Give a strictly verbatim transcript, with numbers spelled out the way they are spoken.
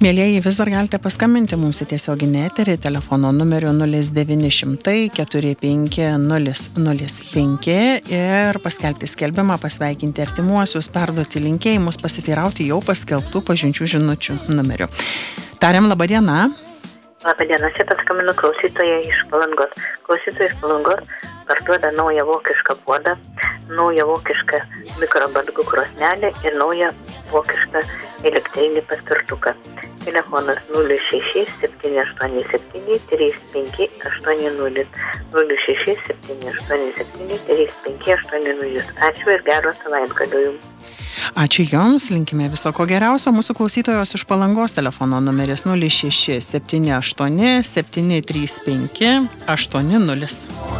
Mielieji, vis dar galite paskambinti mums į tiesioginį eterį telefono numeriu nulis devyni šimtai keturi penki nulis nulis penki ir paskelbti skelbimą, pasveikinti artimuosius, perduoti linkėjimus, pasiteirauti jau paskelbtų pažinčių žinučių numeriu. Tariam, laba diena. Labą dieną, čia paskambinu klausytoja iš Palangos. Klausytoja iš Palangos parduoda naują vokišką puodą, naują vokišką mikrobangų krosnelę ir naują vokišką elektrinį paspirtuką. Telefonas nulis šeši septyni aštuoni septyni trys penki aštuoni nulis nulis šeši septyni aštuoni septyni trys penki aštuoni nulis. Ačiū ir gero savaitgalio jums. Ačiū Jums, linkime viso ko geriausio. Mūsų klausytojos iš Palangos telefono numeris nulis šeši septyni aštuoni septyni trys penki aštuoni nulis.